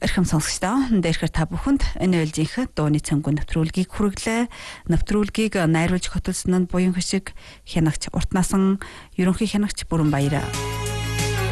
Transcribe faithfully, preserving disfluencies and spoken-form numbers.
Эрхэм сонсогчдоо дээрхээр та бүхэнд энэ ээлжийнхэн дууны цөмгөө нэвтрүүлгийг хүргэлээ. Нэвтрүүлгийг найруулж хөтөлсөн нь буян хишиг хянагч урт насан ерөнхий хянагч Бүрэн Баяр.